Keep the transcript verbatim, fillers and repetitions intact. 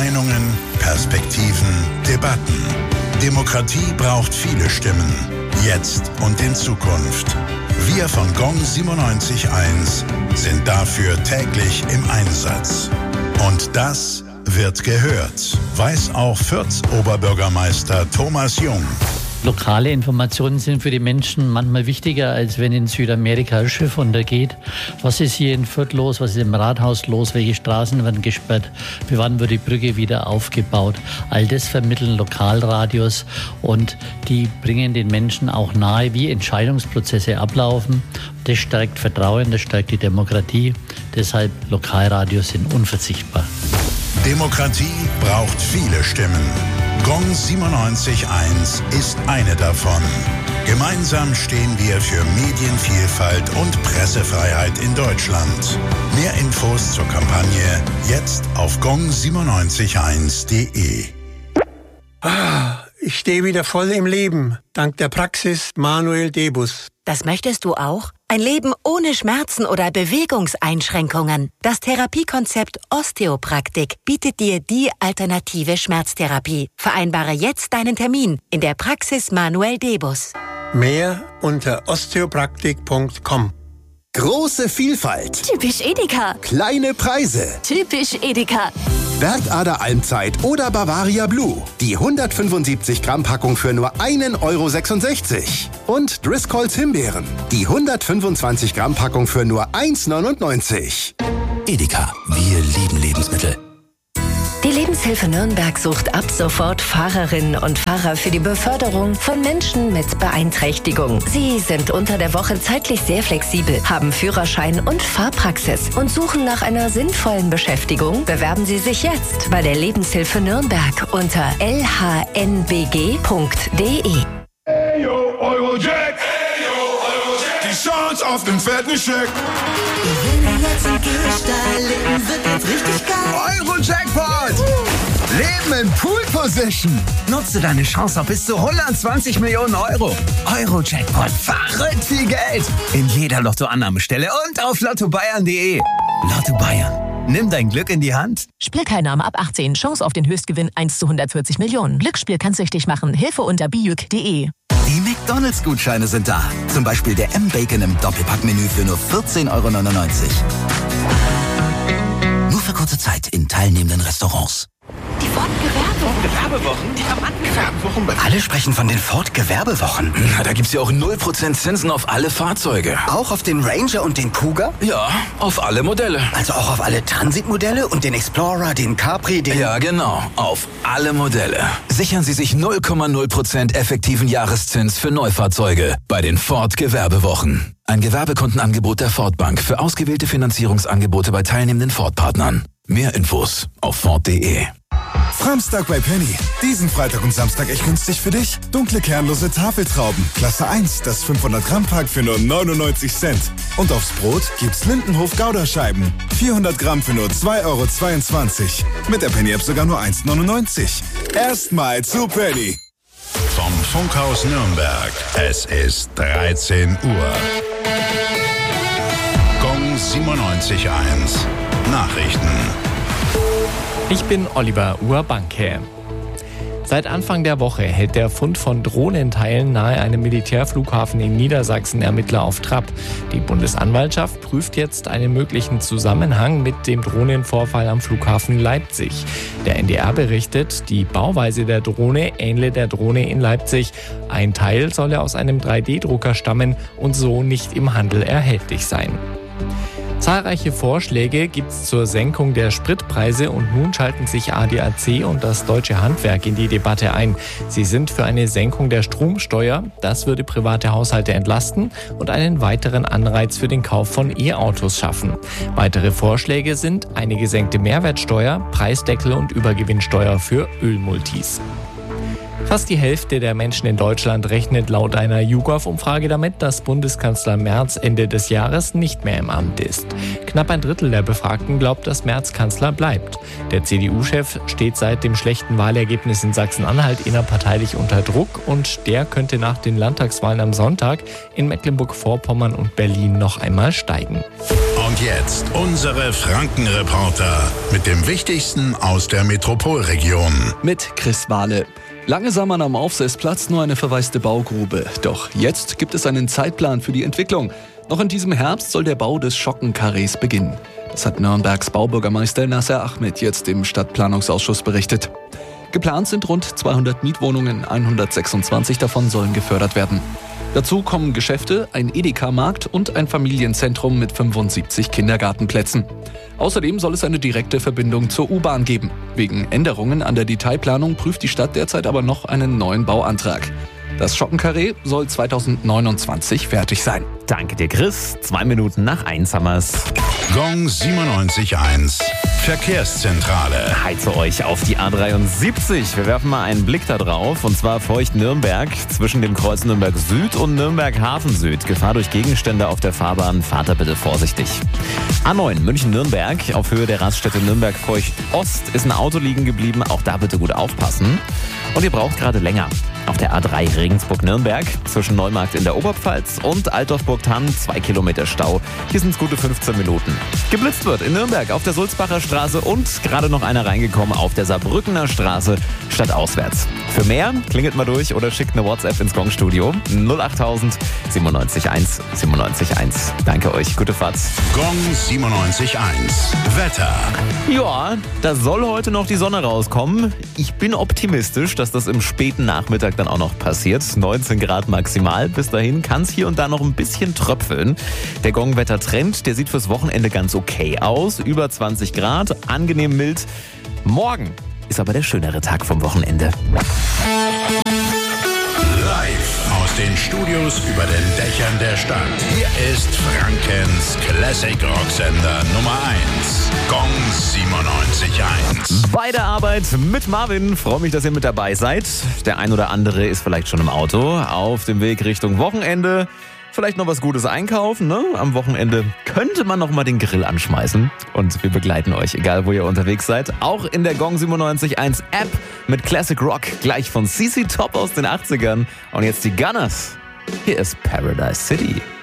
Meinungen, Perspektiven, Debatten. Demokratie braucht viele Stimmen. Jetzt und in Zukunft. Wir von Gong siebenundneunzig Komma eins sind dafür täglich im Einsatz. Und das wird gehört, weiß auch Fürths Oberbürgermeister Thomas Jung. Lokale Informationen sind für die Menschen manchmal wichtiger, als wenn in Südamerika ein Schiff untergeht. Was ist hier in Fürth los? Was ist im Rathaus los? Welche Straßen werden gesperrt? Für wann wird die Brücke wieder aufgebaut? All das vermitteln Lokalradios und die bringen den Menschen auch nahe, wie Entscheidungsprozesse ablaufen. Das stärkt Vertrauen, das stärkt die Demokratie. Deshalb Lokalradios sind unverzichtbar. Demokratie braucht viele Stimmen. Gong siebenundneunzig Komma eins ist eine davon. Gemeinsam stehen wir für Medienvielfalt und Pressefreiheit in Deutschland. Mehr Infos zur Kampagne jetzt auf gong siebenundneunzig Komma eins punkt de. Ah, ich stehe wieder voll im Leben, dank der Praxis Manuel Debus. Das möchtest du auch? Ein Leben ohne Schmerzen oder Bewegungseinschränkungen. Das Therapiekonzept Osteopraktik bietet dir die alternative Schmerztherapie. Vereinbare jetzt deinen Termin in der Praxis Manuel Debus. Mehr unter osteopraktik punkt com. Große Vielfalt. Typisch Edeka. Kleine Preise. Typisch Edeka. Wertader Almzeit oder Bavaria Blue. Die hundertfünfundsiebzig Gramm Packung für nur einen Euro sechsundsechzig. Und Driscolls Himbeeren. Die hundertfünfundzwanzig Gramm Packung für nur eins neunundneunzig. Edeka. Wir lieben Lebensmittel. Die Lebenshilfe Nürnberg sucht ab sofort Fahrerinnen und Fahrer für die Beförderung von Menschen mit Beeinträchtigung. Sie sind unter der Woche zeitlich sehr flexibel, haben Führerschein und Fahrpraxis und suchen nach einer sinnvollen Beschäftigung. Bewerben Sie sich jetzt bei der Lebenshilfe Nürnberg unter l h n b g punkt d e. Hey yo, Eurojack! Hey yo, Eurojack! Die Chance auf den fetten Scheck! Gewinne jetzt im Gehstall, Leben wird jetzt richtig geil. Euro-Jackpot! Leben in Pool-Position. Nutze deine Chance auf bis zu hundertzwanzig Millionen Euro. Euro-Jackpot, verrückt viel Geld. In jeder Lottoannahmestelle und auf lotto bayern punkt de. Lotto Bayern. Nimm dein Glück in die Hand. Spielteilnahme ab achtzehn. Chance auf den Höchstgewinn eins zu hundertvierzig Millionen. Glücksspiel kann süchtig machen. Hilfe unter bijuk punkt de. Die McDonalds-Gutscheine sind da. Zum Beispiel der M-Bacon im Doppelpack-Menü für nur vierzehn Euro neunundneunzig. Nur für kurze Zeit in teilnehmenden Restaurants. Die Ford Gewerbewochen. Gewerbewochen? Die Rabattgewerbewochen. Alle sprechen von den Ford Gewerbewochen. Na, da gibt's ja auch null Prozent Zinsen auf alle Fahrzeuge. Auch auf den Ranger und den Kuga? Ja, auf alle Modelle. Also auch auf alle Transitmodelle und den Explorer, den Capri, den... Ja, genau. Auf alle Modelle. Sichern Sie sich null Komma null Prozent effektiven Jahreszins für Neufahrzeuge bei den Ford Gewerbewochen. Ein Gewerbekundenangebot der Ford Bank für ausgewählte Finanzierungsangebote bei teilnehmenden Ford-Partnern. Mehr Infos auf ford punkt de. Framstag bei Penny. Diesen Freitag und Samstag echt günstig für dich. Dunkle kernlose Tafeltrauben. Klasse eins, das fünfhundert Gramm Pack für nur neunundneunzig Cent. Und aufs Brot gibt's Lindenhof Gouda-Scheiben. vierhundert Gramm für nur zwei Euro zweiundzwanzig. Mit der Penny-App sogar nur eins neunundneunzig. Erstmal zu Penny. Vom Funkhaus Nürnberg. Es ist dreizehn Uhr. Gong siebenundneunzig Komma eins. Nachrichten. Ich bin Oliver Urbanke. Seit Anfang der Woche hält der Fund von Drohnenteilen nahe einem Militärflughafen in Niedersachsen Ermittler auf Trab. Die Bundesanwaltschaft prüft jetzt einen möglichen Zusammenhang mit dem Drohnenvorfall am Flughafen Leipzig. Der N D R berichtet, die Bauweise der Drohne ähnle der Drohne in Leipzig. Ein Teil solle aus einem drei D Drucker stammen und so nicht im Handel erhältlich sein. Zahlreiche Vorschläge gibt es zur Senkung der Spritpreise und nun schalten sich A D A C und das Deutsche Handwerk in die Debatte ein. Sie sind für eine Senkung der Stromsteuer. Das würde private Haushalte entlasten und einen weiteren Anreiz für den Kauf von E-Autos schaffen. Weitere Vorschläge sind eine gesenkte Mehrwertsteuer, Preisdeckel und Übergewinnsteuer für Ölmultis. Fast die Hälfte der Menschen in Deutschland rechnet laut einer YouGov-Umfrage damit, dass Bundeskanzler Merz Ende des Jahres nicht mehr im Amt ist. Knapp ein Drittel der Befragten glaubt, dass Merz Kanzler bleibt. Der C D U-Chef steht seit dem schlechten Wahlergebnis in Sachsen-Anhalt innerparteilich unter Druck und der könnte nach den Landtagswahlen am Sonntag in Mecklenburg-Vorpommern und Berlin noch einmal steigen. Und jetzt unsere Franken-Reporter mit dem Wichtigsten aus der Metropolregion. Mit Chris Wahle. Lange sah man am Aufsetzplatz nur eine verwaiste Baugrube. Doch jetzt gibt es einen Zeitplan für die Entwicklung. Noch in diesem Herbst soll der Bau des Schockenkarrees beginnen. Das hat Nürnbergs Baubürgermeister Nasser Ahmed jetzt im Stadtplanungsausschuss berichtet. Geplant sind rund zweihundert Mietwohnungen, hundertsechsundzwanzig davon sollen gefördert werden. Dazu kommen Geschäfte, ein Edeka-Markt und ein Familienzentrum mit fünfundsiebzig Kindergartenplätzen. Außerdem soll es eine direkte Verbindung zur U-Bahn geben. Wegen Änderungen an der Detailplanung prüft die Stadt derzeit aber noch einen neuen Bauantrag. Das Schockenkarree soll zweitausendneunundzwanzig fertig sein. Danke dir, Chris. Zwei Minuten nach eins haben wir's. Gong siebenundneunzig Komma eins. Verkehrszentrale. Heize euch auf die A dreiundsiebzig. Wir werfen mal einen Blick da drauf. Und zwar Feucht-Nürnberg zwischen dem Kreuz Nürnberg Süd und Nürnberg Hafen Süd. Gefahr durch Gegenstände auf der Fahrbahn. Fahrt da bitte vorsichtig. A neun München-Nürnberg. Auf Höhe der Raststätte Nürnberg Feucht-Ost ist ein Auto liegen geblieben. Auch da bitte gut aufpassen. Und ihr braucht gerade länger. Auf der A drei Regensburg-Nürnberg zwischen Neumarkt in der Oberpfalz und Altdorf-Burgthann zwei Kilometer Stau. Hier sind es gute fünfzehn Minuten. Geblitzt wird in Nürnberg auf der Sulzbacher Straße und gerade noch einer reingekommen auf der Saarbrückener Straße stadtauswärts. Für mehr klingelt mal durch oder schickt eine WhatsApp ins Gong-Studio null achttausend siebenundneunzig eins siebenundneunzig eins. Danke euch, gute Fahrt. Gong siebenundneunzig Komma eins. Wetter. Ja, da soll heute noch die Sonne rauskommen. Ich bin optimistisch, dass das im späten Nachmittag dann auch noch passiert. neunzehn Grad maximal. Bis dahin kann es hier und da noch ein bisschen tröpfeln. Der Gong-Wetter-Trend, der sieht fürs Wochenende ganz okay aus. Über zwanzig Grad, angenehm mild. Morgen ist aber der schönere Tag vom Wochenende. Live aus den Studios über den Dächern der Stadt. Hier ist Frankens Classic Rocksender Nummer eins. Gong siebenundneunzig Komma eins. Bei der Arbeit mit Marvin. Freue mich, dass ihr mit dabei seid. Der ein oder andere ist vielleicht schon im Auto. Auf dem Weg Richtung Wochenende. Vielleicht noch was Gutes einkaufen, ne? Am Wochenende könnte man noch mal den Grill anschmeißen. Und wir begleiten euch, egal wo ihr unterwegs seid. Auch in der Gong siebenundneunzig Komma eins App mit Classic Rock. Gleich von C C Top aus den achtzigern. Und jetzt die Gunners. Hier ist Paradise City.